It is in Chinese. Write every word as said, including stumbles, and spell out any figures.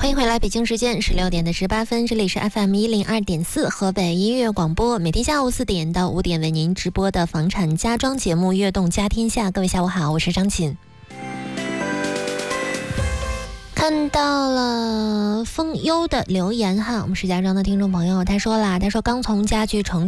欢迎回来，北京时间十六点的十八分，这里是 F M 一零二点四河北音乐广播，每天下午四点到五点为您直播的房产家装节目《悦动家天下》。各位下午好，我是张琴。看到了风优的留言哈，我们石家庄的听众朋友，他说啦，他说刚从家具城